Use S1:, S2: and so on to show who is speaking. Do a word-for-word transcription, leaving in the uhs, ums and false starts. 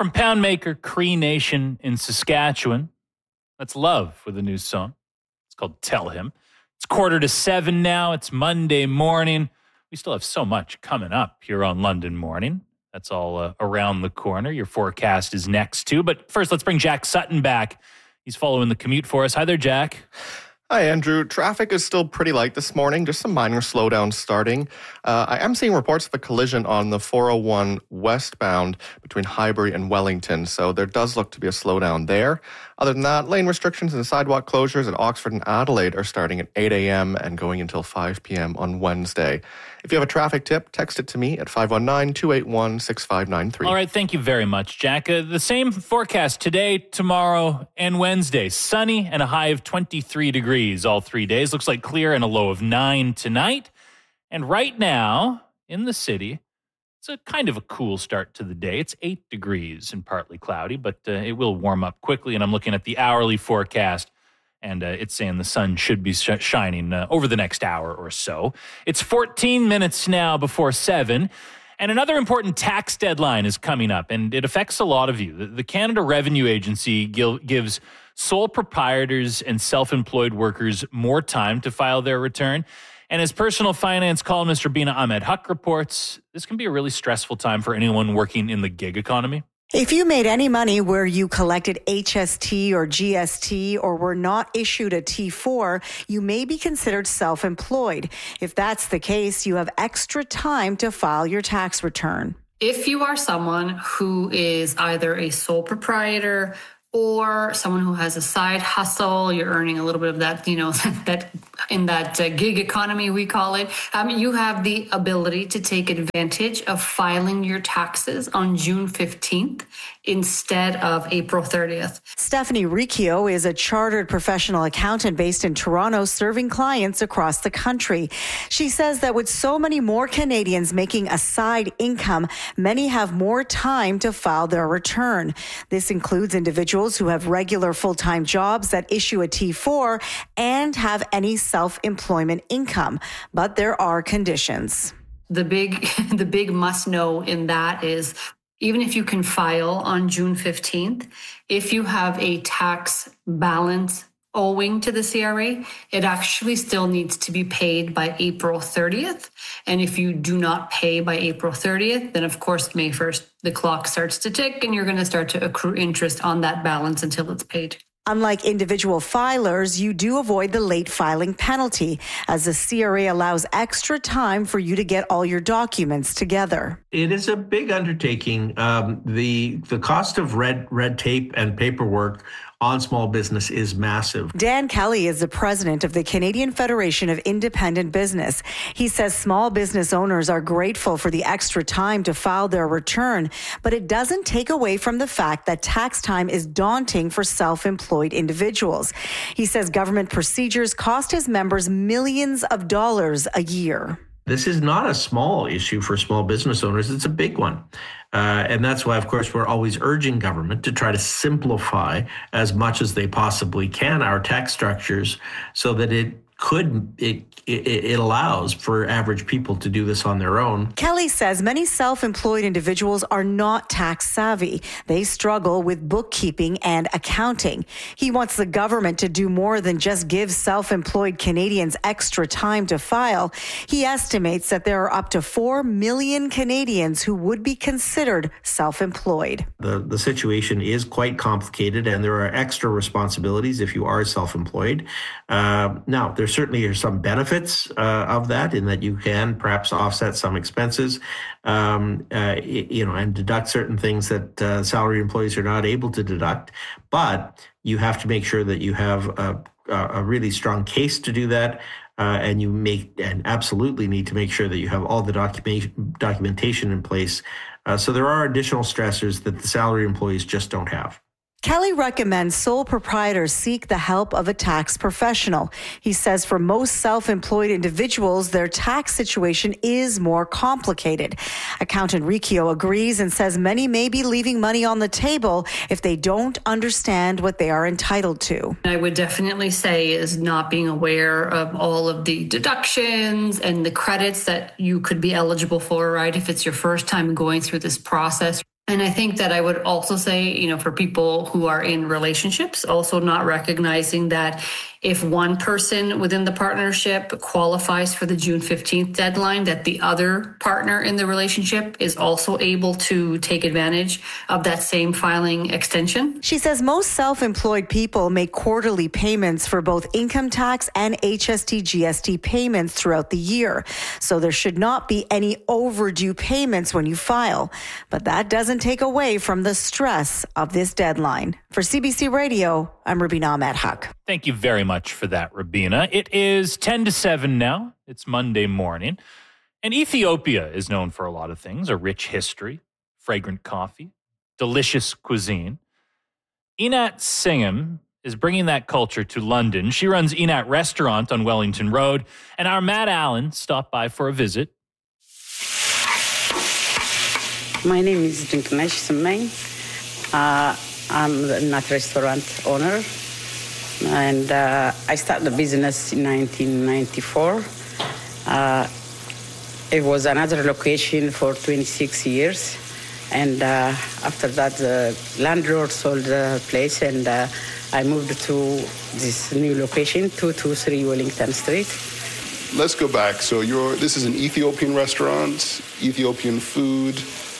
S1: From Poundmaker Cree Nation in Saskatchewan, that's Love with a new song. It's called Tell Him. It's quarter to seven now. It's Monday morning. We still have so much coming up here on London Morning. That's all uh, around the corner. Your forecast is next too. But first, let's bring Jack Sutton back. He's following the commute for us. Hi there, Jack.
S2: Hi, Andrew. Traffic is still pretty light this morning, just some minor slowdowns starting. Uh, I am seeing reports of a collision on the four oh one westbound between Highbury and Wellington, so there does look to be a slowdown there. Other than that, lane restrictions and sidewalk closures at Oxford and Adelaide are starting at eight a.m. and going until five p.m. on Wednesday. If you have a traffic tip, text it to me at five one nine, two eight one, six five nine three.
S1: All right, thank you very much, Jack. Uh, the same forecast today, tomorrow, and Wednesday. Sunny and a high of twenty-three degrees all three days. Looks like clear and a low of nine tonight. And right now, in the city, it's a kind of a cool start to the day. It's eight degrees and partly cloudy, but uh, it will warm up quickly. And I'm looking at the hourly forecast, and uh, it's saying the sun should be sh- shining uh, over the next hour or so. It's fourteen minutes now before seven. And another important tax deadline is coming up, and it affects a lot of you. The, the Canada Revenue Agency gil- gives sole proprietors and self-employed workers more time to file their return. And as personal finance columnist Rubina Ahmed Huq reports, this can be a really stressful time for anyone working in the gig economy.
S3: If you made any money where you collected H S T or G S T or were not issued a T four, you may be considered self-employed. If that's the case, you have extra time to file your tax return.
S4: If you are someone who is either a sole proprietor or someone who has a side hustle, you're earning a little bit of that, you know, that in that uh, gig economy, we call it, um, you have the ability to take advantage of filing your taxes on June fifteenth instead of April thirtieth.
S3: Stephanie Riccio is a chartered professional accountant based in Toronto, serving clients across the country. She says that with so many more Canadians making a side income, many have more time to file their return. This includes individuals who have regular full-time jobs that issue a T four and have any self-employment income. But there are conditions.
S4: The big, the big must know in that is even if you can file on June fifteenth, if you have a tax balance owing to the C R A, it actually still needs to be paid by April thirtieth. And if you do not pay by April thirtieth, then of course, May first, the clock starts to tick and you're going to start to accrue interest on that balance until it's paid.
S3: Unlike individual filers, you do avoid the late filing penalty, as the C R A allows extra time for you to get all your documents together.
S5: It is a big undertaking. Um, the the cost of red red tape and paperwork on small business is massive.
S3: Dan Kelly is the president of the Canadian Federation of Independent Business. He says small business owners are grateful for the extra time to file their return, but it doesn't take away from the fact that tax time is daunting for self-employed individuals. He says government procedures cost his members millions of dollars a year.
S5: This is not a small issue for small business owners. It's a big one. Uh, and that's why, of course, we're always urging government to try to simplify as much as they possibly can our tax structures so that it could, it, it, it allows for average people to do this on their own.
S3: Kelly says many self-employed individuals are not tax savvy. They struggle with bookkeeping and accounting. He wants the government to do more than just give self-employed Canadians extra time to file. He estimates that there are up to four million Canadians who would be considered self-employed.
S5: The, the situation is quite complicated and there are extra responsibilities if you are self-employed. Uh, now, there certainly are some benefits uh, of that in that you can perhaps offset some expenses, um, uh, you know, and deduct certain things that uh, salary employees are not able to deduct. But you have to make sure that you have a, a really strong case to do that. Uh, and you make and absolutely need to make sure that you have all the documentation documentation in place. Uh, so there are additional stressors that the salary employees just don't have.
S3: Kelly recommends sole proprietors seek the help of a tax professional. He says for most self-employed individuals, their tax situation is more complicated. Accountant Riccio agrees and says many may be leaving money on the table if they don't understand what they are entitled to.
S4: I would definitely say is not being aware of all of the deductions and the credits that you could be eligible for, right? If it's your first time going through this process. And I think that I would also say, you know, for people who are in relationships, also not recognizing that if one person within the partnership qualifies for the June fifteenth deadline, that the other partner in the relationship is also able to take advantage of that same filing extension.
S3: She says most self-employed people make quarterly payments for both income tax and H S T G S T payments throughout the year. So there should not be any overdue payments when you file. But that doesn't take away from the stress of this deadline. For C B C Radio, I'm Rubina Ahmed Haq.
S1: Thank you very much for that, Rubina. It is ten to seven now. It's Monday morning. And Ethiopia is known for a lot of things, a rich history, fragrant coffee, delicious cuisine. Inat Singham is bringing that culture to London. She runs Inat Restaurant on Wellington Road. And our Matt Allen stopped by for a visit.
S6: My name is Dinkanesh Simay. Uh, I'm the Inat Restaurant owner. And uh, I started the business in nineteen ninety-four. Uh, it was another location for twenty-six years. And uh, after that, the landlord sold the place, and uh, I moved to this new location, two two three Wellington Street.
S7: Let's go back. So you're, this is an Ethiopian restaurant, Ethiopian food.